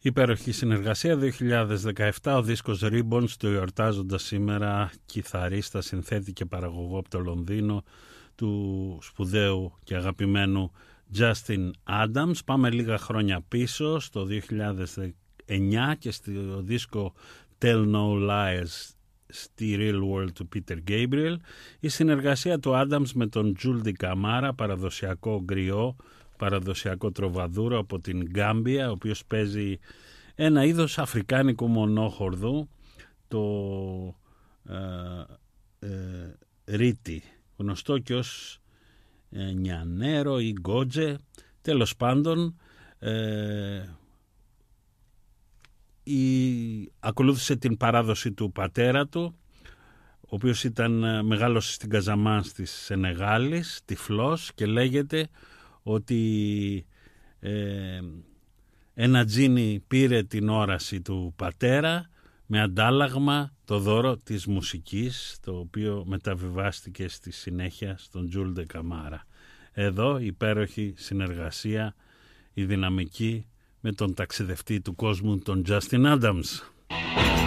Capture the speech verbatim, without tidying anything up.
Υπέροχη συνεργασία δύο χιλιάδες δεκαεπτά, ο δίσκος Ribbons, το εορτάζοντας σήμερα κιθαρίστα, συνθέτη και παραγωγό από το Λονδίνο του σπουδαίου και αγαπημένου Justin Adams. Πάμε λίγα χρόνια πίσω, στο δύο χιλιάδες εννιά και στο δίσκο Tell No Lies στη Real World του Peter Gabriel. Η συνεργασία του Adams με τον Jules DeCamara, παραδοσιακό γκριό, παραδοσιακό τροβαδούρο από την Γκάμπια, ο οποίος παίζει ένα είδος αφρικάνικου μονόχορδου, το ε, ε, ρίτι, γνωστό και ως ε, νιανέρο ή γκότζε. Τέλος πάντων, ε, η, ακολούθησε την παράδοση του πατέρα του, ο οποίος ήταν μεγάλος στην Καζαμάνς της Σενεγάλης, τυφλός, και λέγεται ότι ε, ένα τζίνι πήρε την όραση του πατέρα με αντάλλαγμα το δώρο της μουσικής, το οποίο μεταβιβάστηκε στη συνέχεια στον Τζουλ ντε Καμάρα. Εδώ υπέροχη συνεργασία, η δυναμική με τον ταξιδευτή του κόσμου, τον Justin Adams.